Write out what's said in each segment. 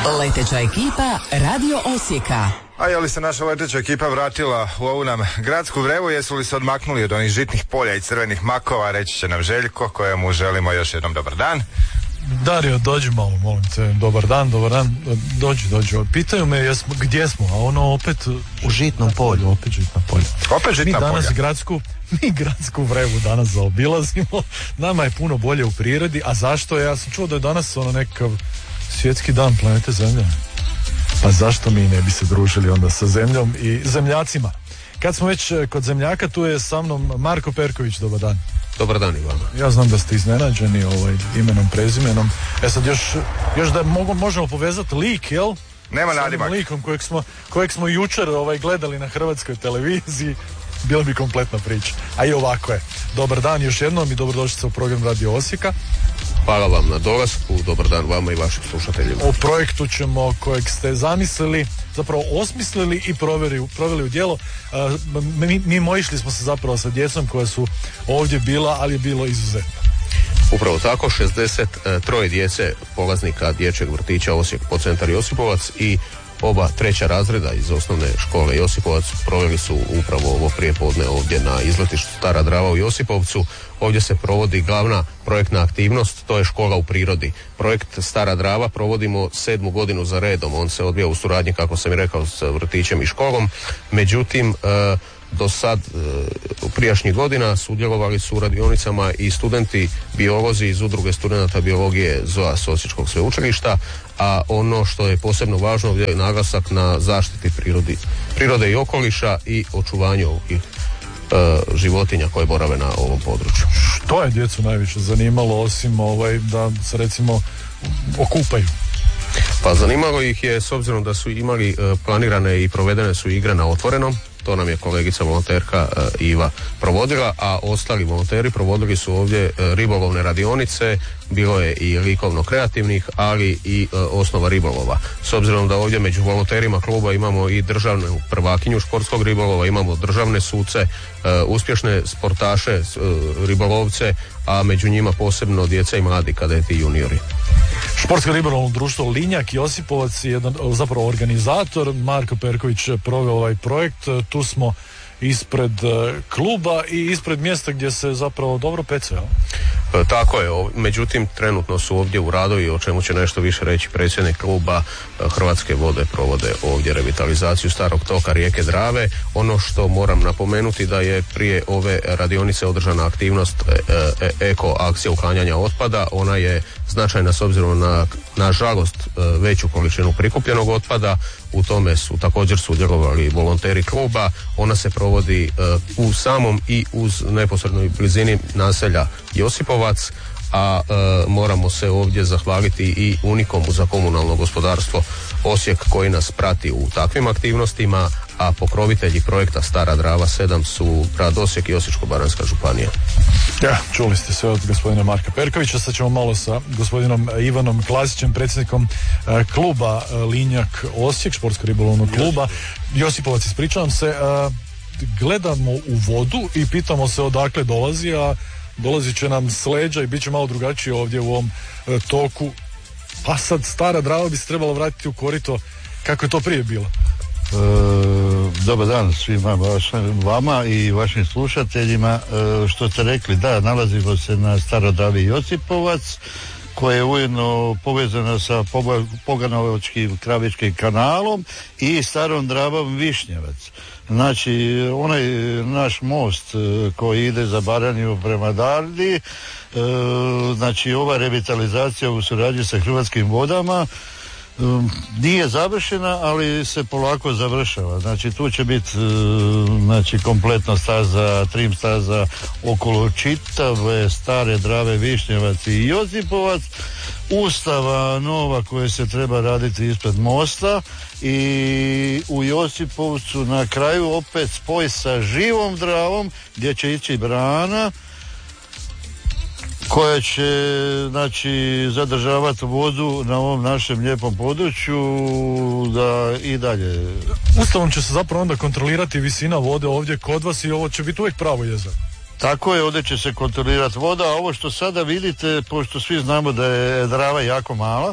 Leteća ekipa Radio Osijeka. A je li se naša leteća ekipa vratila u ovu nam gradsku vrevu, jesu li se odmaknuli od onih žitnih polja i crvenih makova, reći će nam Željko, kojemu želimo još jednom dobar dan. Dario, dođi malo, molim te, dobar dan, dođi. Pitaju me gdje smo, a ono opet u žitnom polju. Opet žitna polja. Mi danas gradsku vrevu danas zaobilazimo, nama je puno bolje u prirodi, a zašto? Ja sam čuo da je danas ono nekakav svjetski dan planete Zemlje. Pa zašto mi ne bi se družili onda sa Zemljom i zemljacima? Kad smo već kod zemljaka, tu je sa mnom Marko Perković, dobar dan. Dobar dan i vama. Ja znam da ste iznenađeni imenom, prezimenom. Sad još da možemo povezati lik, jel? Nema nadimak. Likom kojeg smo jučer gledali na hrvatskoj televiziji. Bila bi kompletna priča. A i ovako je. Dobar dan još jednom i dobrodošli u program Radio Osijeka. Hvala vam na dolasku, dobar dan vama i vašim slušateljima. O projektu ćemo, kojeg ste zamislili, zapravo osmislili i proveli u djelo. Mi išli smo se zapravo sa djecom koja su ovdje bila, ali je bilo izuzetno. Upravo tako, 63 djece polaznika dječjeg vrtića Osijek Podcentar Josipovac i oba treća razreda iz osnovne škole Josipovac proveli su upravo ovo prijepodne ovdje na izletištu Stara Drava u Josipovcu. Ovdje se provodi glavna projektna aktivnost, to je škola u prirodi. Projekt Stara Drava provodimo 7. godinu za redom, on se odvija u suradnji, kako sam i rekao, s vrtićem i školom. Međutim, do sad u prijašnjih godina sudjelovali su u radionicama i studenti biolozi iz udruge studenata biologije ZOA s Osječkog sveučilišta, a ono što je posebno važno ovdje je naglasak na zaštiti prirode i okoliša i očuvanju ovih životinja koje borave na ovom području. Što je djecu najviše zanimalo osim da se recimo okupaju? Pa zanimalo ih je, s obzirom da su imali planirane i provedene su igre na otvorenom, to nam je kolegica volonterka Iva provodila, a ostali volonteri provodili su ovdje ribolovne radionice, bilo je i likovno-kreativnih, ali i osnova ribolova. S obzirom da ovdje među volonterima kluba imamo i državnu prvakinju športskog ribolova, imamo državne suce, uspješne sportaše, ribolovce, a među njima posebno djeca i mladi kadeti i juniori. Športsko ribolovno društvo Linjak Josipovac je jedan zapravo organizator. Marko Perković proveo ovaj projekt. Tu smo ispred kluba i ispred mjesta gdje se zapravo dobro peca. Tako je, međutim trenutno su ovdje u radovi, o čemu će nešto više reći predsjednik kluba. Hrvatske vode provode ovdje revitalizaciju starog toka rijeke Drave. Ono što moram napomenuti da je prije ove radionice održana aktivnost eko akcija uklanjanja otpada. Ona je značajna s obzirom na žalost veću količinu prikupljenog otpada. U tome su također sudjelovali volonteri kluba. Ona se provodi u samom i uz neposrednoj blizini naselja Josipovac, a moramo se ovdje zahvaliti i Unikomu za komunalno gospodarstvo Osijek koji nas prati u takvim aktivnostima, a pokrovitelji projekta Stara Drava 7 su grad Osijek i Osječko-baranjska županija. Ja, čuli ste sve od gospodina Marka Perkovića, sad ćemo malo sa gospodinom Ivanom Klasićem, predsjednikom kluba Linjak Osijek, športsko ribolovnog kluba. Josipovac, ispričavam se, gledamo u vodu i pitamo se odakle dolazi, a dolazit će nam s leđa i bit će malo drugačije ovdje u ovom toku. Pa sad Stara Drava bi se trebala vratiti u korito kako je to prije bilo. Dobar dan svima vama i vašim slušateljima. Što ste rekli, da, nalazimo se na Starodravi Josipovac, koja je ujedno povezana sa Poganovačkim kravičkim kanalom i Starom Dravom Višnjevac. Znači, onaj naš most koji ide za Baranju prema Dardi, znači ova revitalizacija u suradnji sa Hrvatskim vodama nije završena, ali se polako završava. Znači tu će biti kompletna staza, trim staza okolo čitave Stare Drave, Višnjevac i Josipovac, ustava nova koja se treba raditi ispred mosta i u Josipovcu na kraju opet spoj sa Živom Dravom gdje će ići brana koja će zadržavati vodu na ovom našem lijepom području da i dalje. Ustavom će se zapravo onda kontrolirati visina vode ovdje kod vas i ovo će biti uvijek pravo jezero. Tako je, ovdje će se kontrolirati voda, a ovo što sada vidite, pošto svi znamo da je Drava jako mala,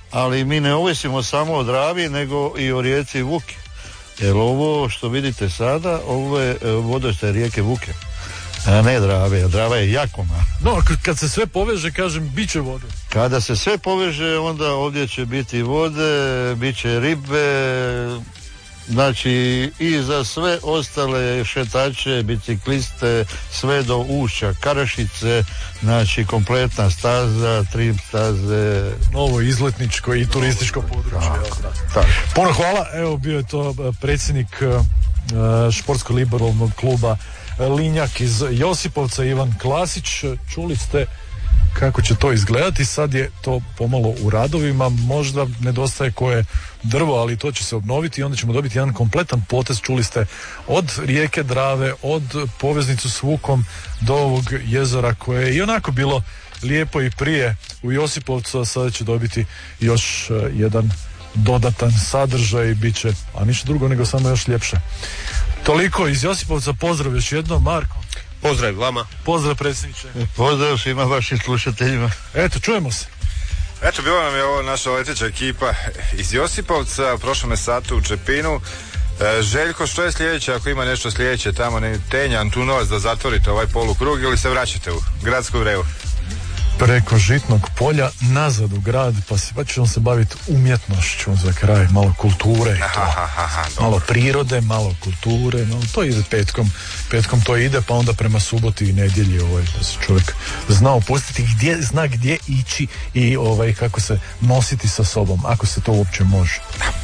ali mi ne ovisimo samo o Dravi, nego i o rijeci Vuki. Jer ovo što vidite sada, ovo je vodostaj rijeke Vuke, a ne Drave, a Drava je jako mala. No, kad se sve poveže, kažem, bit će vode. Kada se sve poveže, onda ovdje će biti vode, bit će ribe, znači i za sve ostale šetače, bicikliste, sve do ušća Karašice, znači kompletna staza, tri staze. Novo izletničko i turističko područje. Tako. Puno hvala, evo bio je to predsjednik športsko-liberalnog kluba Linjak iz Josipovca, Ivan Klasić. Čuli ste kako će to izgledati, sad je to pomalo u radovima, možda nedostaje koje drvo, ali to će se obnoviti i onda ćemo dobiti jedan kompletan potez, čuli ste, od rijeke Drave, od poveznicu s Vukom do ovog jezera koje je i onako bilo lijepo i prije u Josipovcu, a sada će dobiti još jedan dodatan sadržaj i bit će, a ništa drugo nego samo još ljepše. Toliko iz Josipovca, pozdrav još jednom, Marko. Pozdrav vama. Pozdrav predsjedniče. Pozdrav svima vašim slušateljima. Eto, čujemo se. Eto, bila nam je ovo naša leteća ekipa iz Josipovca, u prošlom satu u Čepinu. Željko, što je sljedeće, ako ima nešto sljedeće tamo, Tenja, Antunovac, da zatvorite ovaj polukrug ili se vraćate u gradsku vrevu? Preko Žitnog polja nazad u grad, pa ćemo se baviti umjetnošću za kraj, malo kulture i to. Malo prirode, malo kulture, no, to ide petkom to ide, pa onda prema suboti i nedjelji da se čovjek zna opustiti zna gdje ići i kako se nositi sa sobom, ako se to uopće može.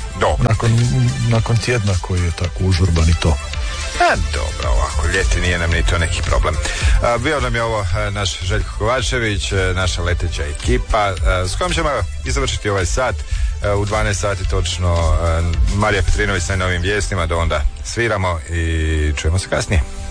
Nakon tjedna koji je tako užurban i to. Dobro, ovako, ljeti nije nam ni to neki problem. Bio nam je ovo naš Željko Kovačević, naša leteća ekipa, s kojom ćemo i završiti ovaj sat. U 12 sati točno Marija Petrinović sa novim vijestima, do onda sviramo i čujemo se kasnije.